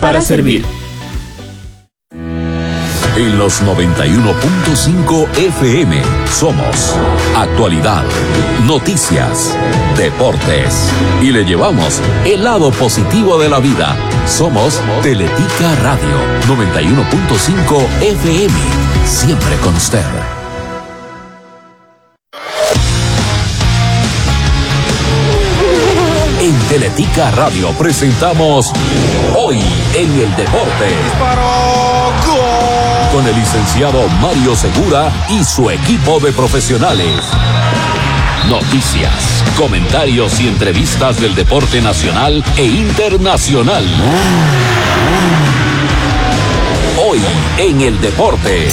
para servir. En los 91.5 FM somos actualidad, noticias, deportes y le llevamos el lado positivo de la vida. Somos Teletica Radio 91.5 FM, siempre con usted. En Teletica Radio presentamos Hoy en el Deporte. ¡Disparó! ¡Gol! Con el licenciado Mario Segura y su equipo de profesionales. Noticias, comentarios y entrevistas del deporte nacional e internacional. Hoy en el Deporte.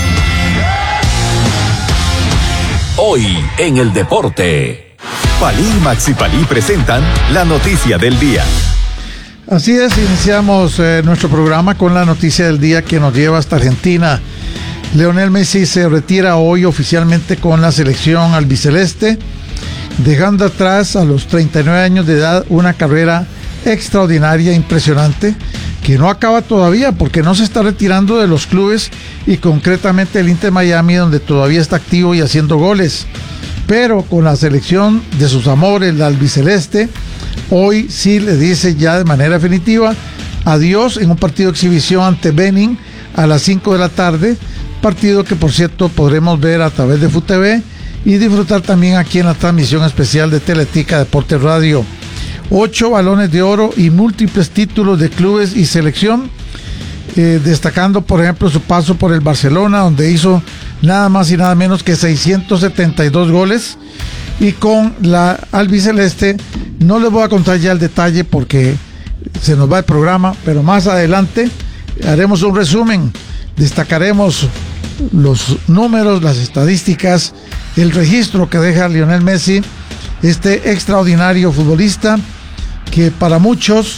Hoy en el Deporte. Palí y Maxi Palí presentan la noticia del día. Así es, iniciamos nuestro programa con la noticia del día que nos lleva hasta Argentina. Lionel Messi se retira hoy oficialmente con la selección albiceleste, dejando atrás a los 39 años de edad una carrera extraordinaria, impresionante, que no acaba todavía porque no se está retirando de los clubes y concretamente el Inter Miami, donde todavía está activo y haciendo goles. Pero con la selección de sus amores, la albiceleste, hoy sí le dice ya de manera definitiva adiós en un partido de exhibición ante Benin a las 5 de la tarde, partido que por cierto podremos ver a través de FUTV y disfrutar también aquí en la transmisión especial de Teletica Deportes Radio. 8 balones de oro y múltiples títulos de clubes y selección, destacando por ejemplo su paso por el Barcelona, donde hizo nada más y nada menos que 672 goles, y con la albiceleste no les voy a contar ya el detalle porque se nos va el programa, pero más adelante haremos un resumen, destacaremos los números, las estadísticas, el registro que deja Lionel Messi, este extraordinario futbolista que para muchos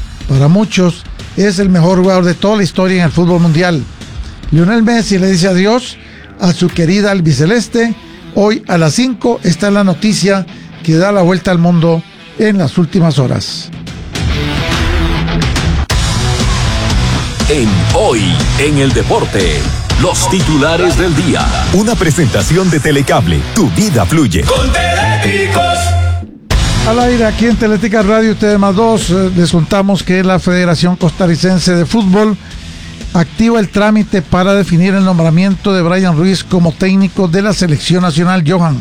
es el mejor jugador de toda la historia en el fútbol mundial. Lionel Messi le dice adiós a su querida albiceleste. Hoy a las 5 está la noticia que da la vuelta al mundo en las últimas horas. En Hoy en el Deporte, los titulares del día. Una presentación de Telecable, tu vida fluye. Con Teléticos. Al aire aquí en Teletica Radio TD+2 les contamos que la Federación Costarricense de Fútbol activa el trámite para definir el nombramiento de Brian Ruiz como técnico de la selección nacional. Johan.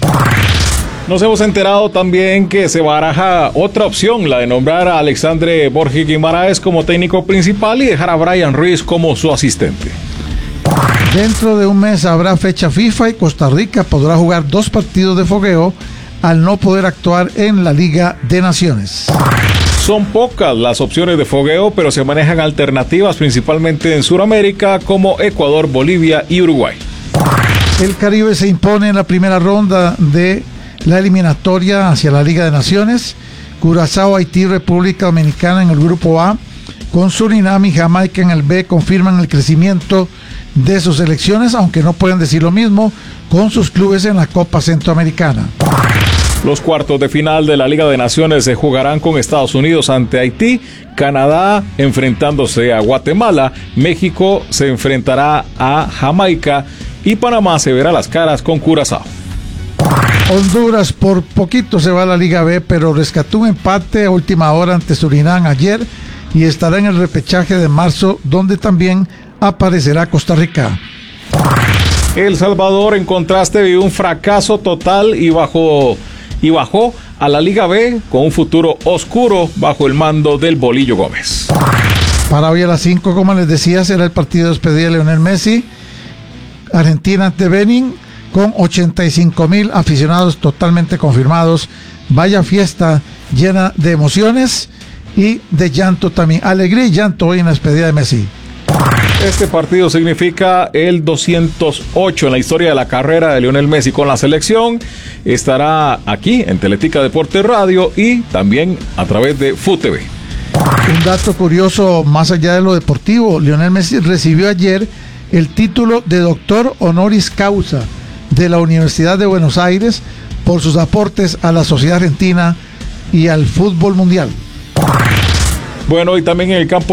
Nos hemos enterado también que se baraja otra opción, la de nombrar a Alexandre Borges Guimaraes como técnico principal y dejar a Brian Ruiz como su asistente. Dentro de un mes habrá fecha FIFA y Costa Rica podrá jugar 2 partidos de fogueo al no poder actuar en la Liga de Naciones. Son pocas las opciones de fogueo, pero se manejan alternativas principalmente en Sudamérica como Ecuador, Bolivia y Uruguay. El Caribe se impone en la primera ronda de la eliminatoria hacia la Liga de Naciones. Curazao, Haití, República Dominicana en el grupo A, con Surinam y Jamaica en el B, confirman el crecimiento de sus selecciones, aunque no pueden decir lo mismo con sus clubes en la Copa Centroamericana. Los cuartos de final de la Liga de Naciones se jugarán con Estados Unidos ante Haití, Canadá enfrentándose a Guatemala, México se enfrentará a Jamaica y Panamá se verá las caras con Curazao. Honduras por poquito se va a la Liga B, pero rescató un empate a última hora ante Surinam ayer y estará en el repechaje de marzo, donde también aparecerá Costa Rica. El Salvador, en contraste, vivió un fracaso total y bajó a la Liga B con un futuro oscuro bajo el mando del Bolillo Gómez. Para hoy a las 5, como les decía, será el partido de despedida de Lionel Messi. Argentina ante Benin, con 85,000 aficionados totalmente confirmados. Vaya fiesta llena de emociones y de llanto también. Alegría y llanto hoy en la despedida de Messi. Este partido significa el 208 en la historia de la carrera de Lionel Messi con la selección. Estará aquí en Teletica Deportes Radio y también a través de FUTV. Un dato curioso, más allá de lo deportivo, Lionel Messi recibió ayer el título de doctor honoris causa de la Universidad de Buenos Aires por sus aportes a la sociedad argentina y al fútbol mundial. Bueno, y también en el campo